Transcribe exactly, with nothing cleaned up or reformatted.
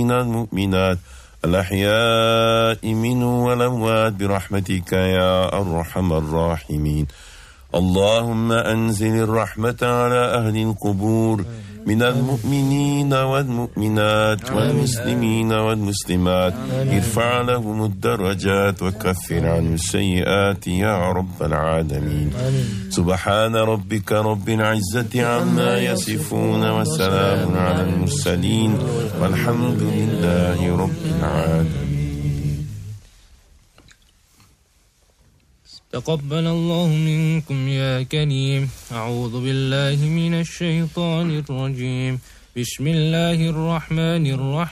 المؤمنين والمؤمنات الأحياء منهم والأموات برحمتك يا أرحم الراحمين. اللهم أنزل الرحمة على أهل القبور من المؤمنين والمؤمنات والمسلمين والمسلمات. ارفع لهم الدرجات وكفر عنهم السيئات يا رب العالمين. سبحان ربك رب العزة عما يصفون وسلام على المرسلين والحمد لله رب العالمين. تقبل الله منكم يا كريم. أعوذ بالله من الشيطان الرجيم. بسم الله الرحمن الرحيم.